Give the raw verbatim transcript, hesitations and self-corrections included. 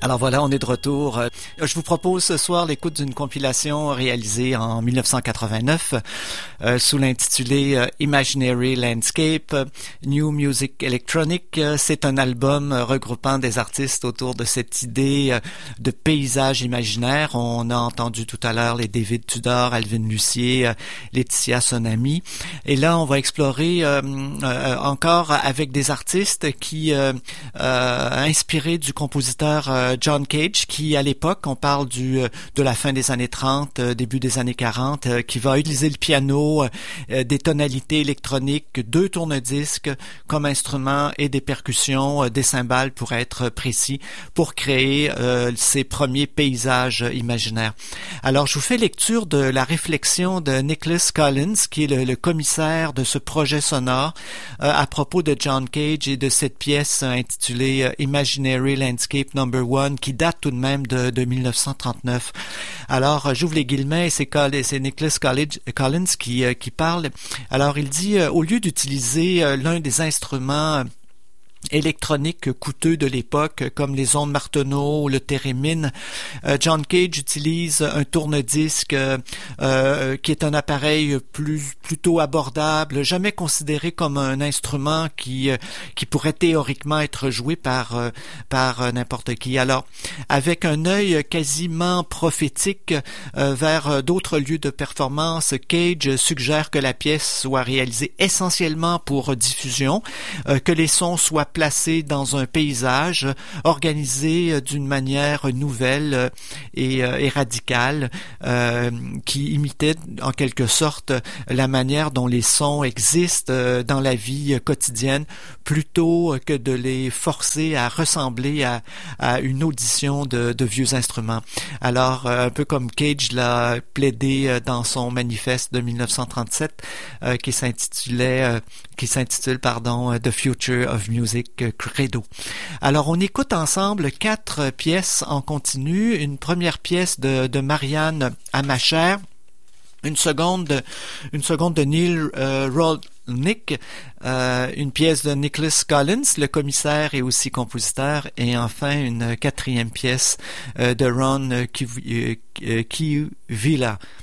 Alors voilà, on est de retour. Je vous propose ce soir l'écoute d'une compilation réalisée en mille neuf cent quatre-vingt-neuf euh, sous l'intitulé euh, Imaginary Landscape, New Music Electronic. C'est un album regroupant des artistes autour de cette idée euh, de paysage imaginaire. On a entendu tout à l'heure les David Tudor, Alvin Lucier, euh, Laetitia Sonami. Et là, on va explorer euh, euh, encore avec des artistes qui euh, euh, inspirés du compositeur euh, John Cage, qui à l'époque, on parle du de la fin des années trente, début des années quarante, qui va utiliser le piano, des tonalités électroniques, deux tourne-disques comme instrument et des percussions, des cymbales pour être précis, pour créer euh, ses premiers paysages imaginaires. Alors, je vous fais lecture de la réflexion de Nicholas Collins, qui est le, le commissaire de ce projet sonore, euh, à propos de John Cage et de cette pièce intitulée euh, Imaginary Landscape Number One, qui date tout de même de, de mille neuf cent trente-neuf. Alors, j'ouvre les guillemets, c'est, c'est Nicholas Collins qui, qui parle. Alors, il dit, euh, au lieu d'utiliser euh, l'un des instruments électroniques coûteux de l'époque, comme les ondes Martenot ou le thérémine, euh, John Cage utilise un tourne-disque euh, euh, qui est un appareil plus plutôt abordable, jamais considéré comme un instrument qui euh, qui pourrait théoriquement être joué par euh, par euh, n'importe qui. Alors, avec un œil quasiment prophétique euh, vers d'autres lieux de performance, Cage suggère que la pièce soit réalisée essentiellement pour diffusion, euh, que les sons soient placé dans un paysage organisé d'une manière nouvelle et, et radicale euh, qui imitait en quelque sorte la manière dont les sons existent dans la vie quotidienne plutôt que de les forcer à ressembler à, à une audition de, de vieux instruments. Alors, un peu comme Cage l'a plaidé dans son manifeste de mille neuf cent trente-sept euh, qui s'intitulait euh, qui s'intitule pardon The Future of Music Credo. Alors, on écoute ensemble quatre pièces en continu. Une première pièce de, de Marianne Amacher, une seconde, une seconde de Neil euh, Rolnick, euh, une pièce de Nicholas Collins, le commissaire et aussi compositeur, et enfin une quatrième pièce euh, de Ron Kivila.